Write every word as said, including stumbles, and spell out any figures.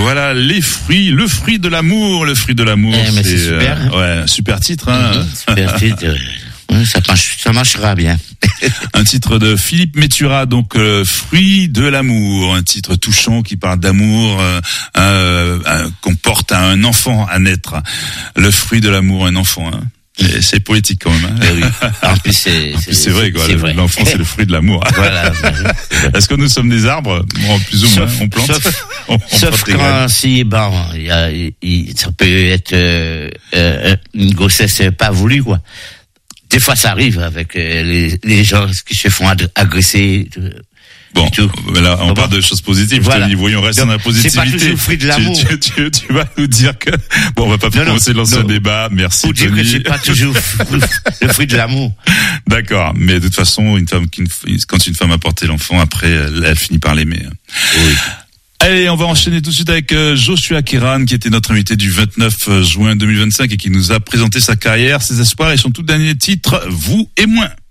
Voilà, les fruits, le fruit de l'amour, le fruit de l'amour. Eh, mais c'est, c'est super. Euh, ouais, super titre. Hein. Mm-hmm, super titre. Ça, marche, ça marchera bien. Un titre de Philippe Métura, donc euh, fruit de l'amour, un titre touchant qui parle d'amour, euh, euh, euh, qu'on porte à un enfant à naître. Le fruit de l'amour, un enfant. Hein. Et c'est poétique quand même. Hein. Oui. En plus, c'est, en plus, c'est, c'est vrai quoi. C'est vrai. L'enfant, c'est le fruit de l'amour. Voilà. Est-ce que nous sommes des arbres, bon, plus ou moins, on plante. Sauf, on, on sauf quand si bon, il y a, il, ça peut être euh, euh, une grossesse pas voulue quoi. Des fois, ça arrive avec euh, les, les gens qui se font agresser. Bon, mais là, on bon, parle bon. de choses positives. Voilà. Je te dis, voyons, reste dans la positivité. C'est pas toujours le fruit de l'amour. Tu, tu, tu, tu vas nous dire que, bon, on va pas non, commencer non, l'ancien non. débat. Merci. Pour dire que c'est pas toujours le fruit de l'amour. D'accord. Mais de toute façon, une femme qui, quand une femme a porté l'enfant, après, elle, elle finit par l'aimer. Oui. Allez, on va enchaîner tout de suite avec Joshua Kiran, qui était notre invité du vingt-neuf juin deux mille vingt-cinq et qui nous a présenté sa carrière, ses espoirs et son tout dernier titre, Vous et moi.